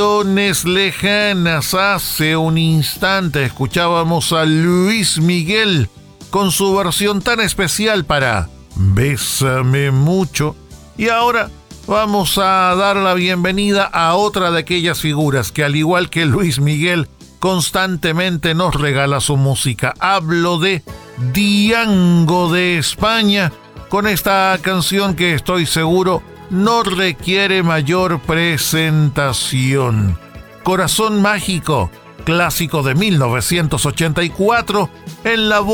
Lejanas. Hace un instante escuchábamos a Luis Miguel con su versión tan especial para Bésame Mucho. Y ahora vamos a dar la bienvenida a otra de aquellas figuras que, al igual que Luis Miguel, constantemente nos regala su música. Hablo de Diango de España, con esta canción que estoy seguro no requiere mayor presentación. Corazón Mágico, clásico de 1984, en la voz